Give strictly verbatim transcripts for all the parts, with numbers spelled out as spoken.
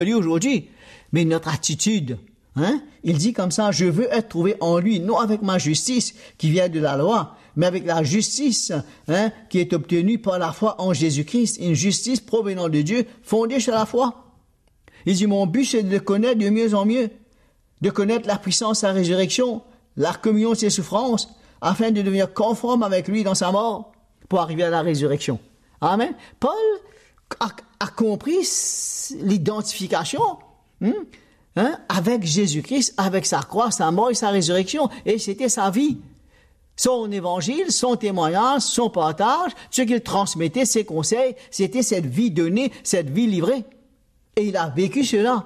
lui aujourd'hui, mais notre attitude. Hein? Il dit comme ça, je veux être trouvé en lui, non avec ma justice qui vient de la loi, mais avec la justice hein, qui est obtenue par la foi en Jésus-Christ, une justice provenant de Dieu, fondée sur la foi. Il dit, mon but, c'est de le connaître de mieux en mieux, de connaître la puissance de sa résurrection, la communion de ses souffrances, afin de devenir conforme avec lui dans sa mort, pour arriver à la résurrection. Amen. Paul a, a compris l'identification, hein, hein, avec Jésus-Christ, avec sa croix, sa mort et sa résurrection, et c'était sa vie. Son évangile, son témoignage, son partage, ce qu'il transmettait, ses conseils, c'était cette vie donnée, cette vie livrée. Et il a vécu cela.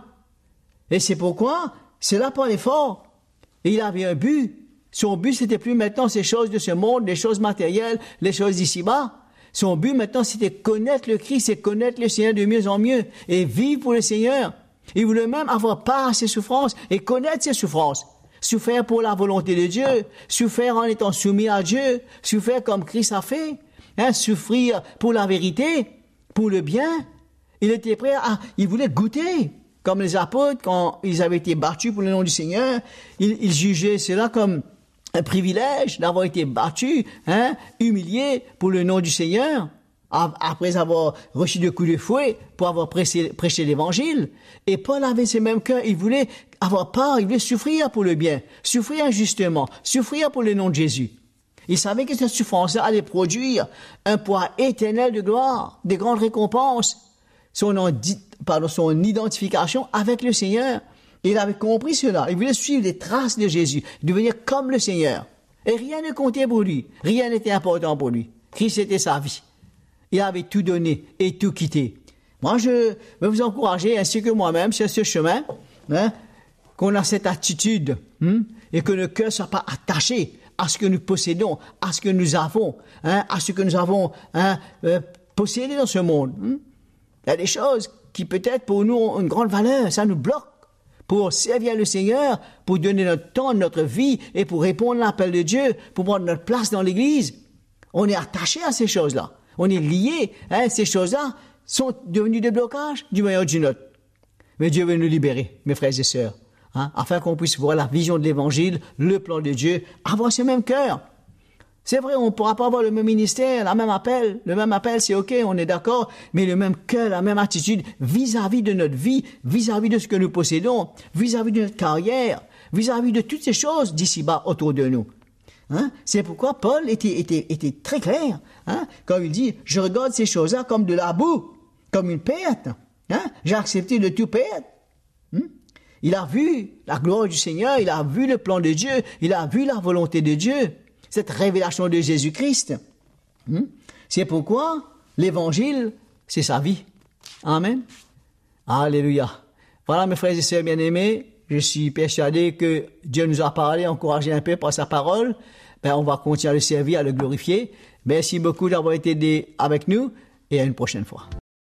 Et c'est pourquoi, c'est là par l'effort. Et il avait un but. Son but, c'était plus maintenant ces choses de ce monde, les choses matérielles, les choses d'ici-bas. Son but maintenant, c'était connaître le Christ et connaître le Seigneur de mieux en mieux et vivre pour le Seigneur. Il voulait même avoir part à ses souffrances et connaître ses souffrances. Souffrir pour la volonté de Dieu, souffrir en étant soumis à Dieu, souffrir comme Christ a fait, hein, souffrir pour la vérité, pour le bien. Il était prêt à, il voulait goûter, comme les apôtres, quand ils avaient été battus pour le nom du Seigneur, ils, ils jugeaient cela comme un privilège d'avoir été battus, hein, humiliés pour le nom du Seigneur, après avoir reçu de coups de fouet pour avoir prêché, prêché l'évangile. Et Paul avait ce même cœur, il voulait avoir part, il voulait souffrir pour le bien, souffrir justement, souffrir pour le nom de Jésus. Il savait que cette souffrance allait produire un poids éternel de gloire, des grandes récompenses, son, pardon, son identification avec le Seigneur. Il avait compris cela. Il voulait suivre les traces de Jésus, devenir comme le Seigneur. Et rien ne comptait pour lui. Rien n'était important pour lui. Christ était sa vie. Il avait tout donné et tout quitté. Moi, je veux vous encourager, ainsi que moi-même, sur ce chemin, hein, qu'on a cette attitude, hein, et que nos cœurs ne soient pas attachés à ce que nous possédons, à ce que nous avons, hein, à ce que nous avons hein, euh, possédé dans ce monde. Hein. Il y a des choses qui peut-être pour nous ont une grande valeur, ça nous bloque. Pour servir le Seigneur, pour donner notre temps, notre vie, et pour répondre à l'appel de Dieu, pour prendre notre place dans l'Église. On est attaché à ces choses-là. On est lié. Hein, ces choses-là sont devenues des blocages du meilleur du nôtre. Mais Dieu veut nous libérer, mes frères et sœurs, hein, afin qu'on puisse voir la vision de l'Évangile, le plan de Dieu, avoir ce même cœur. C'est vrai, on ne pourra pas avoir le même ministère, la même appel. Le même appel, c'est OK, on est d'accord, mais le même cœur, la même attitude vis-à-vis de notre vie, vis-à-vis de ce que nous possédons, vis-à-vis de notre carrière, vis-à-vis de toutes ces choses d'ici-bas autour de nous. Hein? C'est pourquoi Paul était, était, était très clair, hein? Quand il dit, je regarde ces choses-là comme de la boue, comme une perte. Hein? J'ai accepté de tout perdre. Hein? Il a vu la gloire du Seigneur, il a vu le plan de Dieu, il a vu la volonté de Dieu. Cette révélation de Jésus-Christ. Hmm? C'est pourquoi l'Évangile, c'est sa vie. Amen. Alléluia. Voilà, mes frères et sœurs bien-aimés, je suis persuadé que Dieu nous a parlé, encouragé un peu par sa parole. Ben, on va continuer à le servir, à le glorifier. Merci beaucoup d'avoir été avec nous et à une prochaine fois.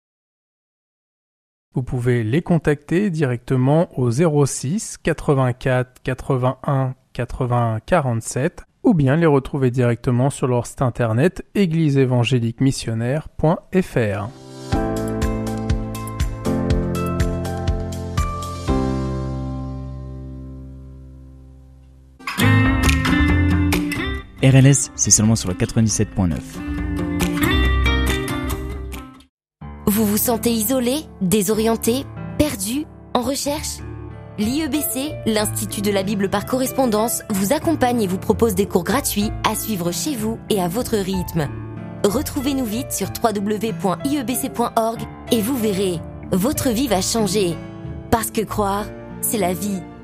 Vous pouvez les contacter directement au zéro six quatre-vingt-quatre quatre-vingt-un quatre-vingts quarante-sept ou bien les retrouver directement sur leur site internet église évangélique missionnaire point f r. R L S, c'est seulement sur le quatre-vingt-dix-sept point neuf. Vous vous sentez isolé, désorienté, perdu, en recherche ? L'I E B C, l'Institut de la Bible par correspondance, vous accompagne et vous propose des cours gratuits à suivre chez vous et à votre rythme. Retrouvez-nous vite sur w w w point i e b c point org et vous verrez, votre vie va changer. Parce que croire, c'est la vie.